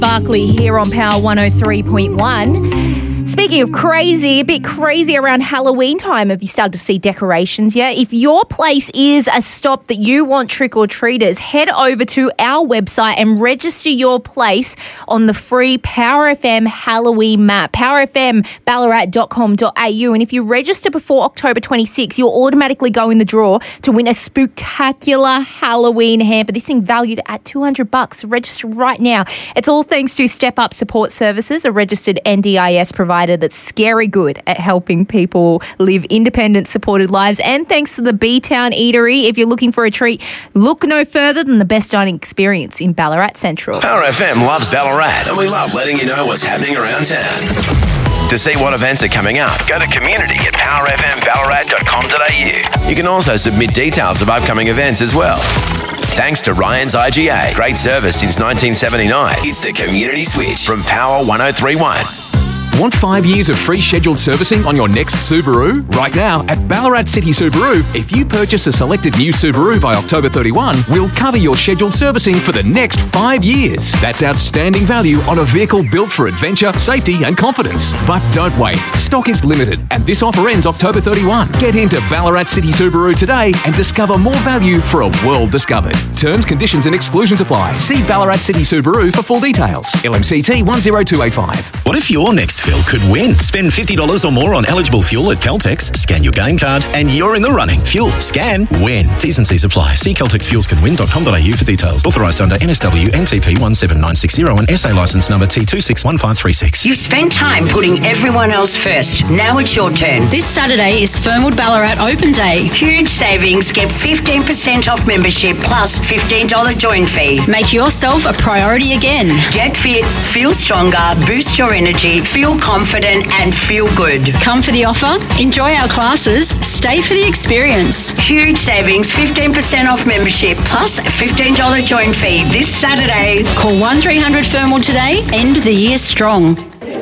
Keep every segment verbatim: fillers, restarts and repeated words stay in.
Barkley here on Power one oh three point one. Speaking of crazy, a bit crazy around Halloween time. Have you started to see decorations yet? If your place is a stop that you want trick-or-treaters, head over to our website and register your place on the free Power F M Halloween map, power f m ballarat dot com dot a u. And if you register before October twenty-sixth, you'll automatically go in the draw to win a spectacular Halloween hamper. This thing valued at two hundred bucks. Register right now. It's all thanks to Step Up Support Services, a registered N D I S provider that's scary good at helping people live independent, supported lives. And thanks to the B-Town Eatery, if you're looking for a treat, look no further than the best dining experience in Ballarat Central. Power F M loves Ballarat, and we love letting you know what's happening around town. To see what events are coming up, go to community at power f m ballarat dot com dot a u. You can also submit details of upcoming events as well. Thanks to Ryan's I G A. Great service since nineteen seventy-nine. It's the Community Switch from Power one oh three point one. Want five years of free scheduled servicing on your next Subaru? Right now, at Ballarat City Subaru, if you purchase a selected new Subaru by October thirty-first, we'll cover your scheduled servicing for the next five years. That's outstanding value on a vehicle built for adventure, safety and confidence. But don't wait. Stock is limited, and this offer ends October thirty-first. Get into Ballarat City Subaru today and discover more value for a world discovered. Terms, conditions and exclusions apply. See Ballarat City Subaru for full details. L M C T one zero two eight five. What if your next fill could win? Spend fifty dollars or more on eligible fuel at Caltex, scan your game card, and you're in the running. Fuel, scan, win. T's and C's apply. See caltex fuels can win dot com dot a u for details. Authorised under N S W N T P one seven nine six zero and S A licence number T two six one five three six. You've spent time putting everyone else first. Now it's your turn. This Saturday is Fernwood Ballarat Open Day. Huge savings. Get fifteen percent off membership plus fifteen dollars join fee. Make yourself a priority again. Get fit, feel stronger, boost your energy, feel confident and feel good. Come for the offer, enjoy our classes, stay for the experience. Huge savings, fifteen percent off membership plus fifteen dollars join fee this Saturday. Call one three hundred Fernwood today. End the year strong.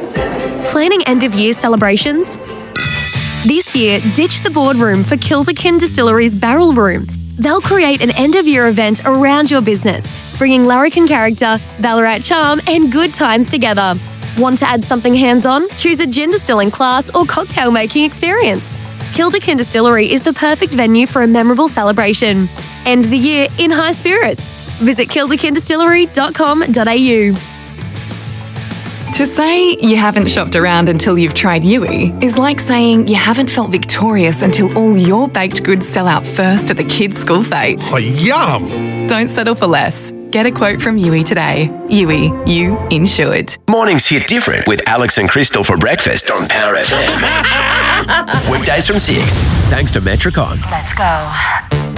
Planning end-of-year celebrations? This year, ditch the boardroom for Kilderkin Distillery's Barrel Room. They'll create an end-of-year event around your business, bringing larrikin character, Ballarat charm and good times together. Want to add something hands-on? Choose a gin distilling class or cocktail making experience. Kilderkin Distillery is the perfect venue for a memorable celebration. End the year in high spirits. Visit kilderkin distillery dot com dot a u. To say you haven't shopped around until you've tried Yui is like saying you haven't felt victorious until all your baked goods sell out first at the kids' school fete. Oh, yum! Don't settle for less. Get a quote from Yui today. Yui, you insured. Mornings hit different with Alex and Crystal for breakfast on Power F M. Weekdays from six. Thanks to Metricon. Let's go.